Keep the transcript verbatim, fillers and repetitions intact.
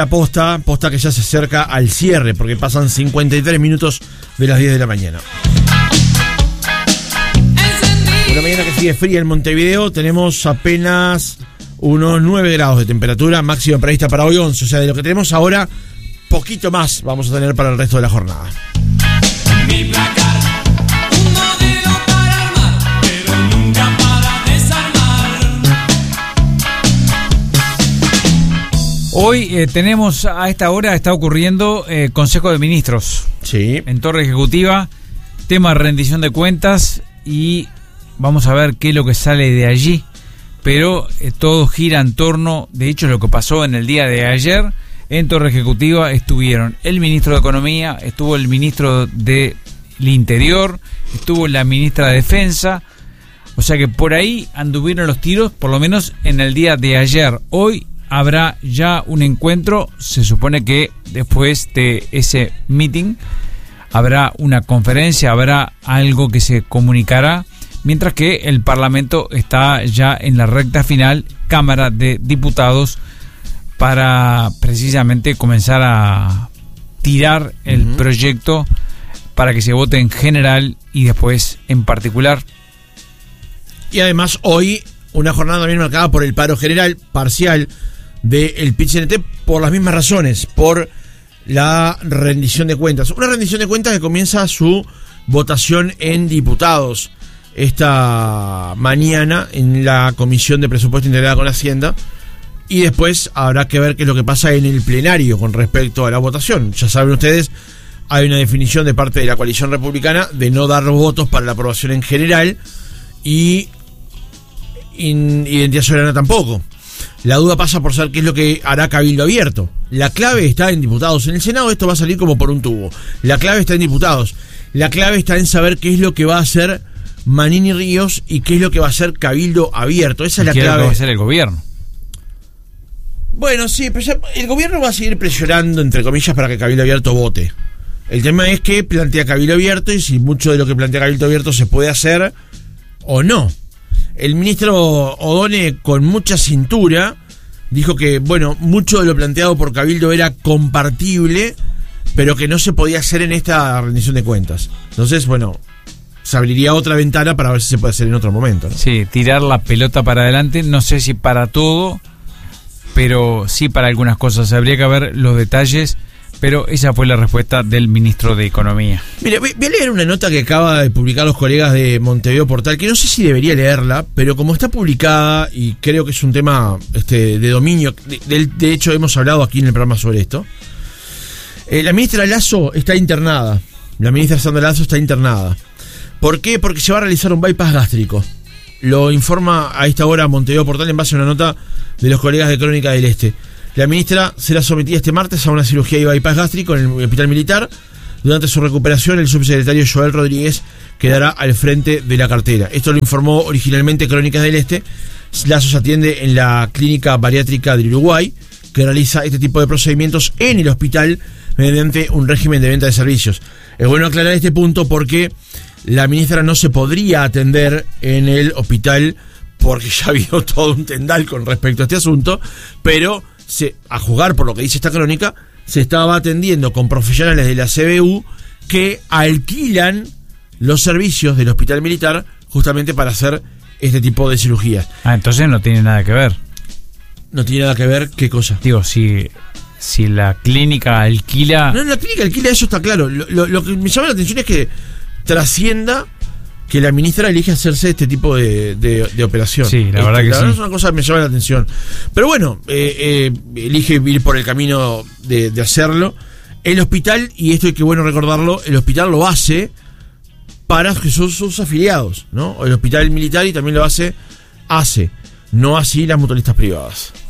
Posta, posta que ya se acerca al cierre, porque pasan cincuenta y tres minutos de las diez de la mañana. Una mañana que sigue fría en Montevideo, tenemos apenas unos nueve grados de temperatura, máxima prevista para hoy once, o sea, de lo que tenemos ahora, poquito más vamos a tener para el resto de la jornada. Mi placar, un modelo para armar, pero nunca para desarmar. Hoy eh, tenemos, a esta hora está ocurriendo eh, Consejo de Ministros. Sí. En Torre Ejecutiva, tema de rendición de cuentas y vamos a ver qué es lo que sale de allí. Pero eh, todo gira en torno, de hecho, lo que pasó en el día de ayer. En Torre Ejecutiva estuvieron el ministro de Economía, estuvo el ministro del Interior, estuvo la ministra de Defensa. O sea que por ahí anduvieron los tiros, por lo menos en el día de ayer. Hoy habrá ya un encuentro, se supone que después de ese meeting habrá una conferencia, habrá algo que se comunicará, mientras que el Parlamento está ya en la recta final, Cámara de Diputados, para precisamente comenzar a tirar el uh-huh. proyecto para que se vote en general y después en particular. Y además hoy una jornada también marcada por el paro general parcial del P I T C N T por las mismas razones, por la rendición de cuentas. Una rendición de cuentas que comienza su votación en diputados esta mañana en la Comisión de Presupuesto integrada con Hacienda. Y después habrá que ver qué es lo que pasa en el plenario con respecto a la votación. Ya saben ustedes, hay una definición de parte de la coalición republicana de no dar votos para la aprobación en general y in, Identidad Soberana tampoco. La duda pasa por saber qué es lo que hará Cabildo Abierto. La clave está en diputados. En el Senado esto va a salir como por un tubo. La clave está en diputados. La clave está en saber qué es lo que va a hacer Manini Ríos y qué es lo que va a hacer Cabildo Abierto. Esa es la clave. ¿Qué va a hacer el gobierno? Bueno, sí, pero ya el gobierno va a seguir presionando, entre comillas, para que Cabildo Abierto vote. El tema es que plantea Cabildo Abierto y si mucho de lo que plantea Cabildo Abierto se puede hacer o no. El ministro Odone, con mucha cintura, dijo que, bueno, mucho de lo planteado por Cabildo era compartible, pero que no se podía hacer en esta rendición de cuentas. Entonces, bueno, se abriría otra ventana para ver si se puede hacer en otro momento, ¿no? Sí, tirar la pelota para adelante, no sé si para todo, pero sí para algunas cosas. Habría que ver los detalles, pero esa fue la respuesta del ministro de Economía. Mire, voy a leer una nota que acaba de publicar los colegas de Montevideo Portal, que no sé si debería leerla, pero como está publicada, y creo que es un tema este, de dominio, de, de, de hecho hemos hablado aquí en el programa sobre esto, eh, la ministra Lazo está internada, la ministra Sandra Lazo está internada. ¿Por qué? Porque se va a realizar un bypass gástrico. Lo informa a esta hora Montevideo Portal en base a una nota de los colegas de Crónica del Este. La ministra será sometida este martes a una cirugía de bypass gástrico en el Hospital Militar. Durante su recuperación, el subsecretario Joel Rodríguez quedará al frente de la cartera. Esto lo informó originalmente Crónicas del Este. Lazo se atiende en la Clínica Bariátrica del Uruguay, que realiza este tipo de procedimientos en el hospital mediante un régimen de venta de servicios. Es bueno aclarar este punto porque la ministra no se podría atender en el hospital porque ya ha habido todo un tendal con respecto a este asunto, pero se, a juzgar por lo que dice esta crónica, se estaba atendiendo con profesionales de la C B U que alquilan los servicios del hospital militar justamente para hacer este tipo de cirugías. Ah, entonces no tiene nada que ver. No tiene nada que ver, ¿qué cosa? Digo, si, si la clínica alquila... No, la clínica alquila, eso está claro. Lo, lo, lo que me llama la atención es que trascienda que la ministra elige hacerse este tipo de, de, de operación. Sí, la verdad este, que la sí. verdad es una cosa que me llama la atención. Pero bueno, eh, eh, elige ir por el camino de, de hacerlo. El hospital, y esto hay que bueno recordarlo, el hospital lo hace para sus, sus afiliados, ¿no? El hospital militar y también lo hace, hace, no así las mutualistas privadas.